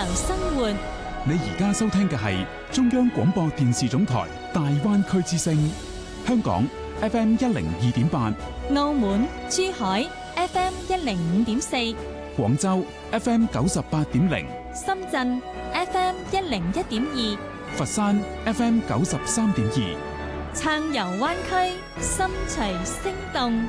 常生活。 你而家收聽嘅係中央廣播電視總台大灣區之聲，香港 FM 102.8， 澳門、珠海 FM 105.4， 廣州 FM 98.0， 深圳 FM 101.2， 佛山 FM 93.2， 暢遊灣區，心隨聲動。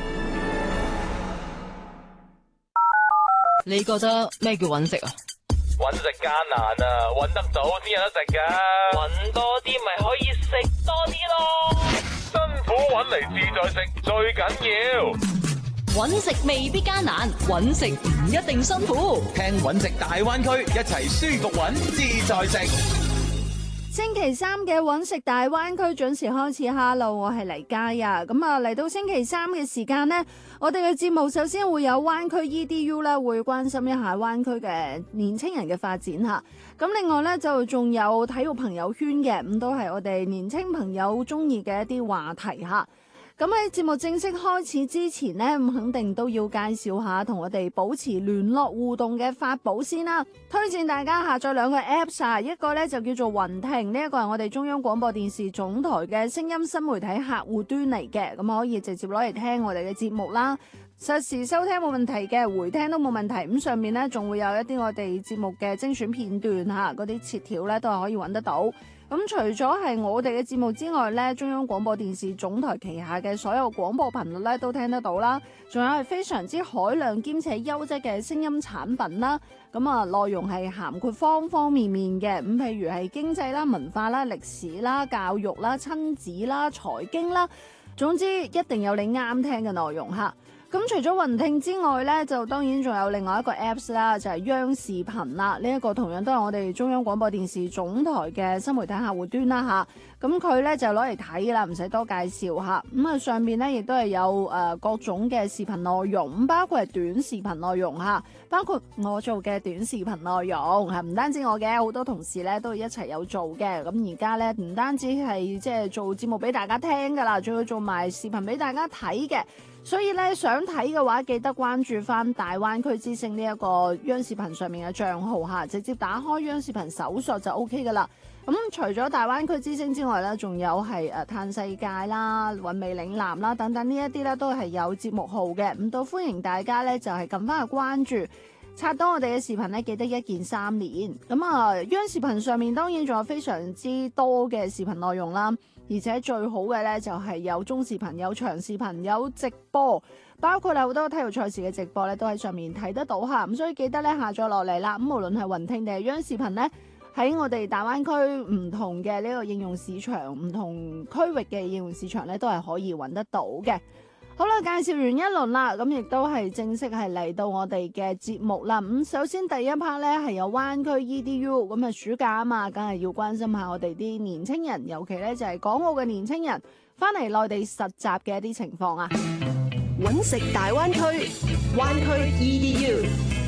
你覺得咩叫揾食啊？ 揾食艱難啊，揾得到先有得食噶。揾多啲咪可以食多啲咯。辛苦揾嚟自在食最緊要。 揾食未必艱難，揾食唔一定辛苦。 聽揾食大灣區，一齊舒服揾自在食。 星期三嘅揾食大灣區準時開始。Hello， 我係黎嘉呀。咁啊，嚟到星期三嘅時間呢，我哋嘅節目首先會有灣區 EDU 咧，會關心一下灣區嘅年青人嘅發展吓。咁另外呢，就仲有體育朋友圈嘅，咁都係我哋年青朋友中意嘅一啲話題吓。咁喺節目正式開始之前呢，咁肯定都要介紹下同我哋保持聯絡互動嘅法寶先啦。推薦大家下載兩個 Apps 啊，一個呢就叫做雲聽，呢一個係我哋中央廣播電視總台嘅聲音新媒體客戶端嚟嘅，咁可以直接攞嚟聽我哋嘅節目啦。實時收聽冇問題嘅，回聽都冇問題。咁上面呢仲會有一啲我哋節目嘅精選片段吓，嗰啲切條呢都係可以揾得到。咁除咗係我哋嘅節目之外呢，中央廣播電視總台旗下嘅所有廣播頻率呢都聽得到啦。仲有係非常之海量兼且優質嘅聲音產品啦。咁啊，內容係涵括方方面面嘅。咁譬如係經濟啦、文化啦、歷史啦、教育啦、親子啦、財經啦，總之一定有你啱聽嘅內容吓。咁除咗雲聽之外呢，就當然仲有另外一個 Apps 啦，就係央視頻啦。呢一個同樣都係我哋中央廣播電視總台嘅新媒體客戶端啦吓。咁佢呢就攞嚟睇啦，唔使多介紹吓。咁啊上面呢亦都係有各種嘅視頻內容，咁包括係短視頻內容吓，包括我做嘅短視頻內容係唔單止我嘅，好多同事呢都一齊有做嘅。咁而家呢，唔單止係即係做節目俾大家聽噶啦，仲要做埋視頻俾大家睇嘅。所以咧，想睇嘅話，記得關注翻大灣區之聲呢一個央視頻上面嘅賬號吓，直接打開央視頻搜索就 OK 噶啦。咁除咗大灣區之聲之外咧，仲有係嘆世界啦、韻味嶺南啦等等呢一啲咧，都係有節目號嘅。咁都歡迎大家咧，就係撳翻去關注。刷到我哋嘅視頻咧，記得一鍵3連。咁啊，央視頻上面當然仲有非常之多嘅視頻內容啦。而且最好嘅呢，就係有中視頻、有長視頻、有直播，包括好多體育賽事嘅直播呢，都喺上面睇得到吓。咁所以記得呢，下載落嚟啦。咁無論係雲聽定係央視頻呢，喺我哋大灣區唔同嘅呢個應用市場、唔同區域嘅應用市場呢，都係可以揾得到嘅。好啦，介紹完一輪啦，咁亦都係正式係嚟到我哋嘅節目啦。咁首先第一 part 咧係有灣區 EDU， 咁啊暑假啊嘛，梗係要關心下我哋啲年青人，尤其咧就係港澳嘅年青人翻嚟內地實習嘅一啲情況啊。 揾食大灣區，灣區 EDU。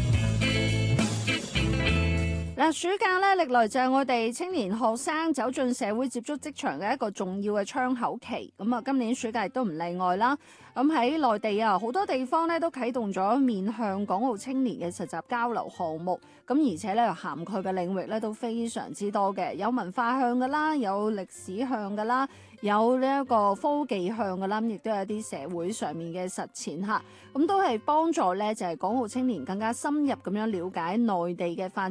嗱，暑假咧歷來就係我哋青年學生走進社會、接觸職場嘅一個重要嘅窗口期。咁啊，今年暑假亦都唔例外啦。咁喺內地啊，好多地方咧都啟動咗面向港澳青年嘅實習交流項目。咁而且咧涵蓋嘅領域咧都非常之多嘅，有文化向噶啦，有歷史向噶啦，有呢一個科技向噶啦，亦都有啲社會上面嘅實踐嚇。咁都係幫助咧就係港澳青年更加深入咁樣了解內地嘅發